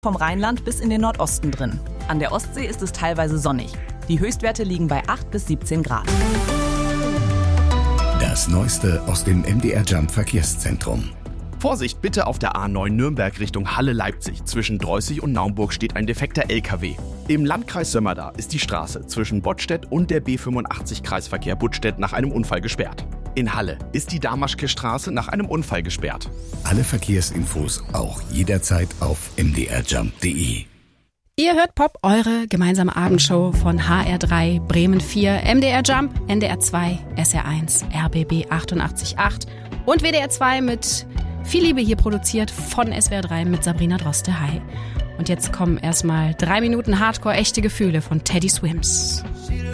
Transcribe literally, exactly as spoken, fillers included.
vom Rheinland bis in den Nordosten drin. An der Ostsee ist es teilweise sonnig. Die Höchstwerte liegen bei acht bis siebzehn Grad. Das Neueste aus dem M D R Jump Verkehrszentrum. Vorsicht bitte auf der A neun Nürnberg Richtung Halle-Leipzig. Zwischen Dreußig und Naumburg steht ein defekter L K W. Im Landkreis Sömmerda ist die Straße zwischen Bottstedt und der B fünfundachtzig Kreisverkehr Buttstedt nach einem Unfall gesperrt. In Halle ist die Damaschke Straße nach einem Unfall gesperrt. Alle Verkehrsinfos auch jederzeit auf m d r jump punkt d e. Ihr hört Pop, eure gemeinsame Abendshow von H R drei, Bremen vier, M D R Jump, N D R zwei, S R eins, R B B achtundachtzig Komma acht und W D R zwei mit viel Liebe hier produziert von S W R drei mit Sabrina Droste. Hi. Und jetzt kommen erstmal drei Minuten Hardcore echte Gefühle von Teddy Swims.